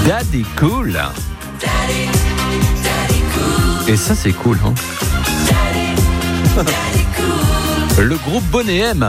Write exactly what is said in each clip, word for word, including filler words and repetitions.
Daddy Cool. Daddy, Daddy Cool. Et ça, c'est cool, hein. Daddy, Daddy Cool. Le groupe Bonnet M.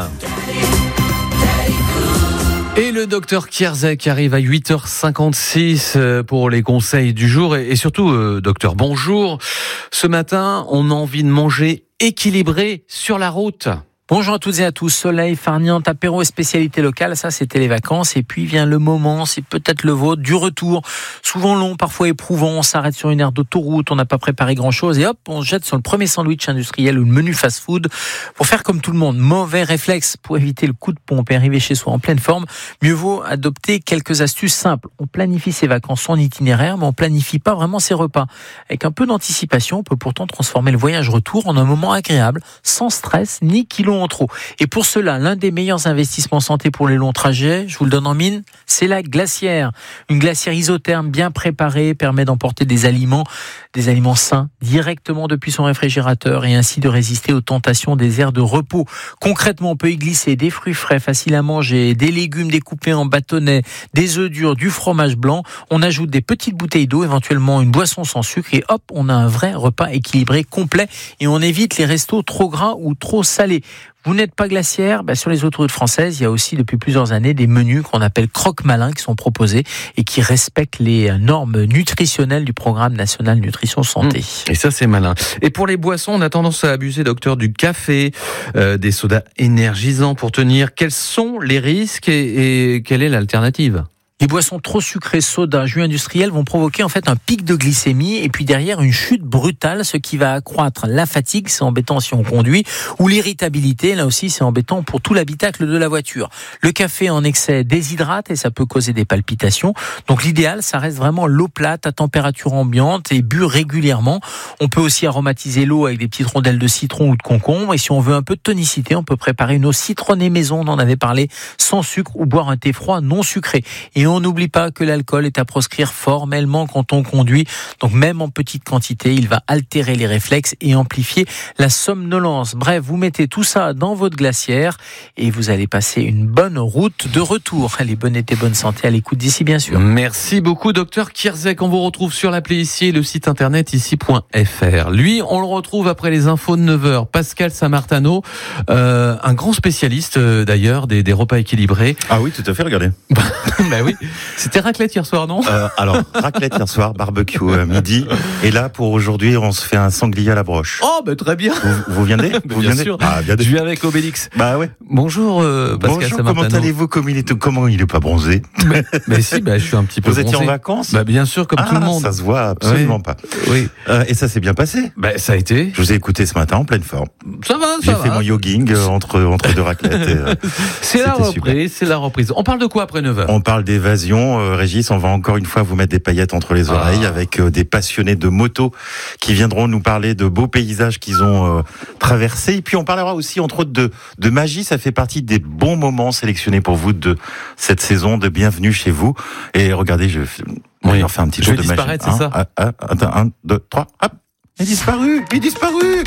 Et le docteur Kierzek arrive à huit heures cinquante-six pour les conseils du jour. Et surtout, euh, docteur, bonjour. Ce matin, on a envie de manger équilibré sur la route. Bonjour à toutes et à tous, soleil, farniente, apéro et spécialité locale, ça c'était les vacances. Et puis vient le moment, c'est peut-être le vôtre, du retour. Souvent long, parfois éprouvant, on s'arrête sur une aire d'autoroute, on n'a pas préparé grand-chose et hop, on se jette sur le premier sandwich industriel ou le menu fast-food pour faire comme tout le monde. Mauvais réflexe pour éviter le coup de pompe et arriver chez soi en pleine forme. Mieux vaut adopter quelques astuces simples. On planifie ses vacances en itinéraire, mais on planifie pas vraiment ses repas. Avec un peu d'anticipation, on peut pourtant transformer le voyage retour en un moment agréable, sans stress ni kilos en trop. Et pour cela, l'un des meilleurs investissements santé pour les longs trajets, je vous le donne en mine, c'est la glacière. Une glacière isotherme bien préparée permet d'emporter des aliments, des aliments sains directement depuis son réfrigérateur et ainsi de résister aux tentations des aires de repos. Concrètement, on peut y glisser des fruits frais faciles à manger, des légumes découpés en bâtonnets, des œufs durs, du fromage blanc. On ajoute des petites bouteilles d'eau, éventuellement une boisson sans sucre et hop, on a un vrai repas équilibré, complet et on évite les restos trop gras ou trop salés. Vous n'êtes pas glaciaire, ben sur les autoroutes françaises, il y a aussi depuis plusieurs années des menus qu'on appelle croque-malins qui sont proposés et qui respectent les normes nutritionnelles du programme national nutrition santé. Mmh. Et ça, c'est malin. Et pour les boissons, on a tendance à abuser, docteur, du café, euh, des sodas énergisants pour tenir. Quels sont les risques et, et quelle est l'alternative ? Les boissons trop sucrées, soda, jus industriels vont provoquer en fait un pic de glycémie et puis derrière une chute brutale, ce qui va accroître la fatigue, c'est embêtant si on conduit, ou l'irritabilité, là aussi c'est embêtant pour tout l'habitacle de la voiture. Le café en excès déshydrate et ça peut causer des palpitations. Donc l'idéal, ça reste vraiment l'eau plate à température ambiante et bu régulièrement. On peut aussi aromatiser l'eau avec des petites rondelles de citron ou de concombre et si on veut un peu de tonicité, on peut préparer une eau citronnée maison, on en avait parlé, sans sucre ou boire un thé froid non sucré. Et on n'oublie pas que l'alcool est à proscrire formellement quand on conduit. Donc même en petite quantité, il va altérer les réflexes et amplifier la somnolence. Bref, vous mettez tout ça dans votre glacière et vous allez passer une bonne route de retour. Allez, bon été, bonne santé à l'écoute d'ici, bien sûr. Merci beaucoup, docteur Kierzek. On vous retrouve sur l'appli ici et le site internet ici point f r. Lui, on le retrouve après les infos de neuf heures. Pascal Samartano, euh, un grand spécialiste euh, d'ailleurs des, des repas équilibrés. Ah oui, tout à fait, regardez. Bah oui. C'était raclette hier soir, non ? euh, Alors, raclette hier soir, barbecue euh, midi. Et là, pour aujourd'hui, on se fait un sanglier à la broche. Oh, bah très bien. Vous, vous viendez vous Bien viendez sûr. Ah, bien Je viens avec Obélix. Bah ouais. Bonjour, euh, Pascal Bonjour, Samartano. comment allez-vous comme il est, comment il est pas bronzé? Mais, mais si, bah, je suis un petit peu Vous bronzé. étiez en vacances? Bah bien sûr, comme ah, tout le monde. Ça se voit absolument oui. pas. Oui. Euh, et ça s'est bien passé? Bah ça a été. Je vous ai écouté ce matin en pleine forme. Ça va, ça J'ai va. fait mon jogging euh, entre entre deux raclettes. Et, euh, c'est la reprise, super. c'est la reprise. On parle de quoi après neuf heures ? On parle d'évasion, euh, Régis. On va encore une fois vous mettre des paillettes entre les oreilles ah. avec euh, des passionnés de moto qui viendront nous parler de beaux paysages qu'ils ont euh, traversés. Et puis on parlera aussi entre autres de de magie. Ça fait partie des bons moments sélectionnés pour vous de cette saison de Bienvenue chez vous. Et regardez, je oui. on fait un petit je tour vais de disparaître, magie. c'est ça. Un, un, un, un, deux, trois, hop. Il est disparu, il est disparu.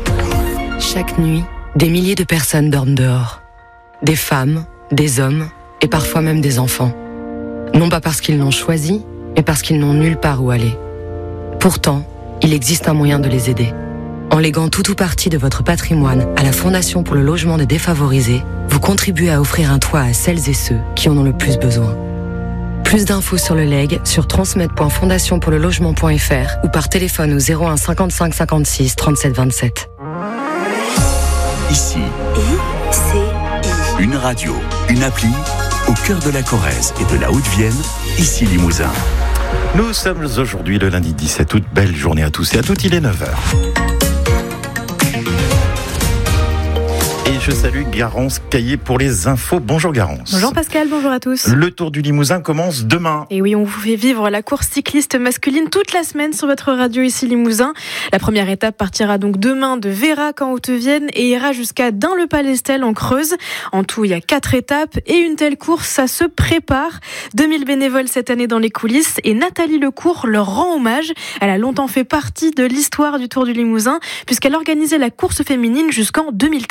Chaque nuit, des milliers de personnes dorment dehors. Des femmes, des hommes et parfois même des enfants. Non pas parce qu'ils l'ont choisi, mais parce qu'ils n'ont nulle part où aller. Pourtant, il existe un moyen de les aider. En léguant tout ou partie de votre patrimoine à la Fondation pour le logement des défavorisés, vous contribuez à offrir un toit à celles et ceux qui en ont le plus besoin. Plus d'infos sur le legs sur transmettre point fondation pour le logement point f r ou par téléphone au zéro un cinquante-cinq cinquante-six trente-sept vingt-sept. Ici, I C I. Une radio, une appli, au cœur de la Corrèze et de la Haute-Vienne, ici Limousin. Nous sommes aujourd'hui le lundi dix-sept août. Belle journée à tous et à toutes, il est neuf heures. Et je salue Garance Caillé pour les infos. Bonjour Garance. Bonjour Pascal, bonjour à tous. Le Tour du Limousin commence demain. Et oui, on vous fait vivre la course cycliste masculine toute la semaine sur votre radio ici Limousin. La première étape partira donc demain de Vérac en Haute-Vienne et ira jusqu'à Dun-le-Palestel en Creuse. En tout, il y a quatre étapes et une telle course, ça se prépare. deux mille bénévoles cette année dans les coulisses et Nathalie Lecourt leur rend hommage. Elle a longtemps fait partie de l'histoire du Tour du Limousin puisqu'elle organisait la course féminine jusqu'en deux mille treize.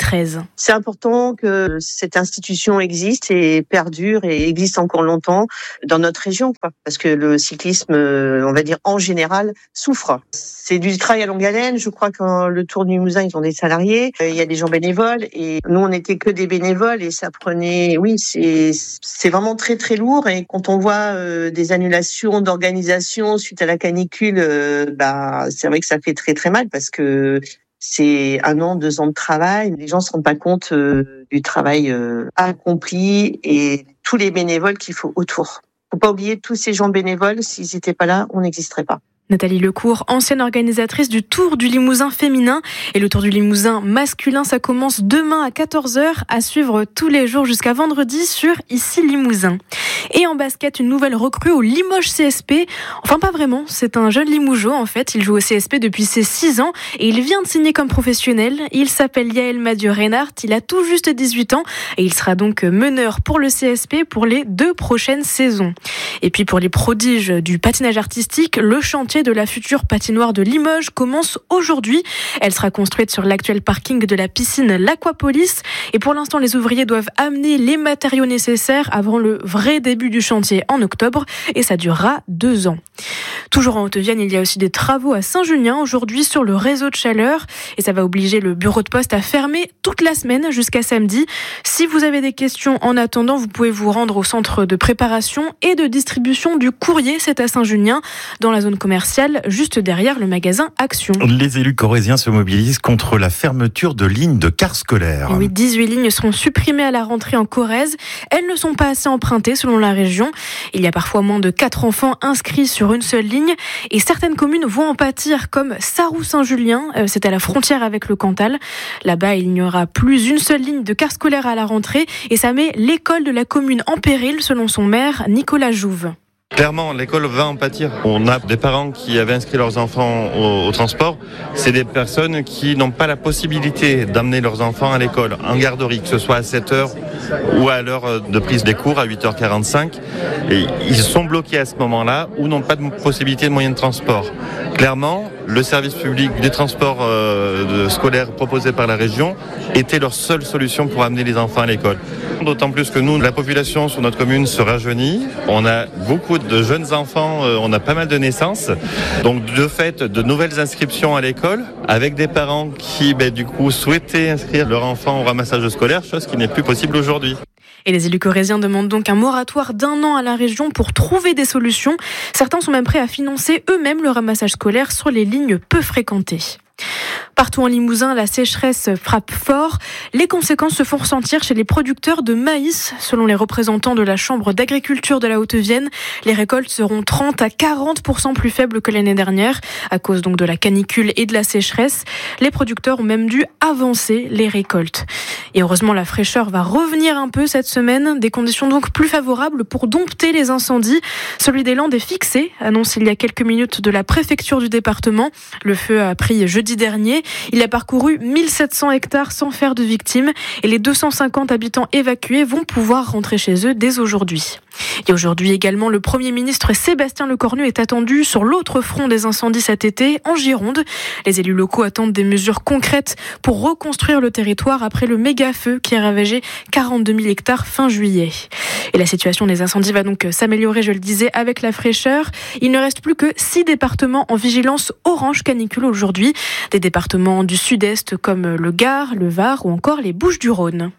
C'est important que cette institution existe et perdure et existe encore longtemps dans notre région, parce que le cyclisme, on va dire en général, souffre. C'est du travail à longue haleine. Je crois que le Tour du Limousin, ils ont des salariés, il y a des gens bénévoles, et nous, on n'était que des bénévoles, et ça prenait, oui, c'est c'est vraiment très très lourd. Et quand on voit euh, des annulations d'organisation suite à la canicule, euh, bah c'est vrai que ça fait très très mal, parce que c'est un an, deux ans de travail. Les gens se rendent pas compte euh, du travail euh, accompli et tous les bénévoles qu'il faut autour. Faut pas oublier tous ces gens bénévoles. S'ils n'étaient pas là, on n'existerait pas. Nathalie Lecourt, ancienne organisatrice du Tour du Limousin féminin, et le Tour du Limousin masculin, ça commence demain à quatorze heures, à suivre tous les jours jusqu'à vendredi sur Ici Limousin. Et en basket, une nouvelle recrue au Limoges C S P. Enfin, pas vraiment, c'est un jeune Limougeot en fait. Il joue au C S P depuis ses six ans et il vient de signer comme professionnel. Il s'appelle Yael Madieu-Reinhardt, il a tout juste dix-huit ans et il sera donc meneur pour le C S P pour les deux prochaines saisons. Et puis pour les prodiges du patinage artistique, le chantier de la future patinoire de Limoges commence aujourd'hui. Elle sera construite sur l'actuel parking de la piscine L'Aquapolis. Et pour l'instant, les ouvriers doivent amener les matériaux nécessaires avant le vrai début du chantier en octobre. Et ça durera deux ans. Toujours en Haute-Vienne, il y a aussi des travaux à Saint-Junien aujourd'hui sur le réseau de chaleur. Et ça va obliger le bureau de poste à fermer toute la semaine jusqu'à samedi. Si vous avez des questions en attendant, vous pouvez vous rendre au centre de préparation et de distribution du courrier. C'est à Saint-Junien, dans la zone commerciale, juste derrière le magasin Action. Les élus corréziens se mobilisent contre la fermeture de lignes de cars scolaires. Et oui, dix-huit lignes seront supprimées à la rentrée en Corrèze. Elles ne sont pas assez empruntées selon la région. Il y a parfois moins de quatre enfants inscrits sur une seule ligne et certaines communes vont en pâtir comme Sarroux-Saint-Julien, c'est à la frontière avec le Cantal. Là-bas, il n'y aura plus une seule ligne de car scolaire à la rentrée et ça met l'école de la commune en péril selon son maire Nicolas Jouve. Clairement, l'école va en pâtir. On a des parents qui avaient inscrit leurs enfants au, au transport. C'est des personnes qui n'ont pas la possibilité d'amener leurs enfants à l'école, en garderie, que ce soit à sept heures ou à l'heure de prise des cours, à huit heures quarante-cinq. Et ils sont bloqués à ce moment-là ou n'ont pas de possibilité de moyen de transport. Clairement, le service public des transports euh, de scolaires proposés par la région était leur seule solution pour amener les enfants à l'école. D'autant plus que nous, la population sur notre commune se rajeunit. On a beaucoup de jeunes enfants, on a pas mal de naissances. Donc de fait, de nouvelles inscriptions à l'école avec des parents qui, ben, du coup, souhaitaient inscrire leur enfant au ramassage scolaire, chose qui n'est plus possible aujourd'hui. Et les élus corréziens demandent donc un moratoire d'un an à la région pour trouver des solutions. Certains sont même prêts à financer eux-mêmes le ramassage scolaire sur les lignes peu fréquentées. Partout en Limousin, la sécheresse frappe fort. Les conséquences se font ressentir chez les producteurs de maïs. Selon les représentants de la Chambre d'agriculture de la Haute-Vienne, les récoltes seront trente à quarante pour cent plus faibles que l'année dernière, à cause donc de la canicule et de la sécheresse. Les producteurs ont même dû avancer les récoltes. Et heureusement, la fraîcheur va revenir un peu cette semaine. Des conditions donc plus favorables pour dompter les incendies. Celui des Landes est fixé, annonce il y a quelques minutes de la préfecture du département. Le feu a pris jeudi dernier. Il a parcouru mille sept cents hectares sans faire de victimes et les deux cent cinquante habitants évacués vont pouvoir rentrer chez eux dès aujourd'hui. Et aujourd'hui également, le Premier ministre Sébastien Lecornu est attendu sur l'autre front des incendies cet été, en Gironde. Les élus locaux attendent des mesures concrètes pour reconstruire le territoire après le méga-feu qui a ravagé quarante-deux mille hectares fin juillet. Et la situation des incendies va donc s'améliorer, je le disais, avec la fraîcheur. Il ne reste plus que six départements en vigilance orange canicule aujourd'hui. Des départements du sud-est comme le Gard, le Var ou encore les Bouches-du-Rhône.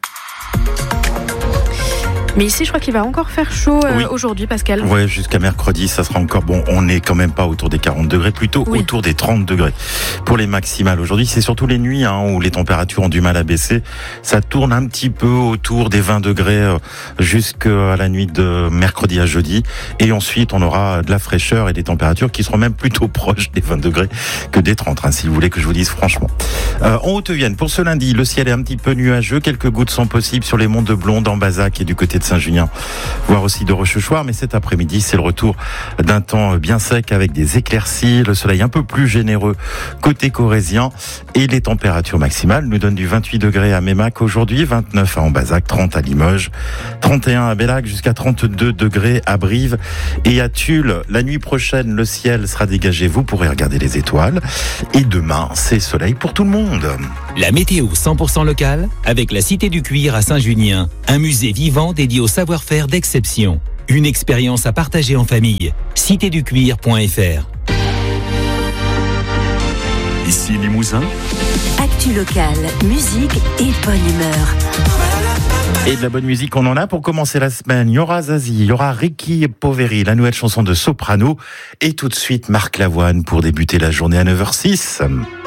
Mais ici, je crois qu'il va encore faire chaud euh, oui. aujourd'hui, Pascal. Ouais, jusqu'à mercredi, ça sera encore bon. On n'est quand même pas autour des quarante degrés, plutôt oui. autour des trente degrés pour les maximales. Aujourd'hui, c'est surtout les nuits hein, où les températures ont du mal à baisser. Ça tourne un petit peu autour des vingt degrés euh, jusqu'à la nuit de mercredi à jeudi. Et ensuite, on aura de la fraîcheur et des températures qui seront même plutôt proches des vingt degrés que des trente, hein, si vous voulez que je vous dise franchement. Euh, en Haute-Vienne, pour ce lundi, le ciel est un petit peu nuageux. Quelques gouttes sont possibles sur les monts de Blonde, en Bazac et du côté côté de Saint-Junien, voire aussi de Rochechouart. Mais cet après-midi, c'est le retour d'un temps bien sec avec des éclaircies, le soleil un peu plus généreux côté corrézien et les températures maximales nous donnent du vingt-huit degrés à Mémac aujourd'hui, vingt-neuf à Ambazac, trente à Limoges, trente et un à Bellac, jusqu'à trente-deux degrés à Brive et à Tulle. La nuit prochaine, le ciel sera dégagé, vous pourrez regarder les étoiles. Et demain, c'est soleil pour tout le monde. La météo cent pour cent locale avec la Cité du Cuir à Saint-Junien, un musée vivant dédié au savoir-faire d'exception. Une expérience à partager en famille. cité du cuir point f r. Ici Limousin. Actu locale, musique et bonne humeur. Et de la bonne musique, on en a pour commencer la semaine. Il y aura Zazie, il y aura Ricky Poveri, la nouvelle chanson de Soprano. Et tout de suite, Marc Lavoine pour débuter la journée à neuf heures zéro six.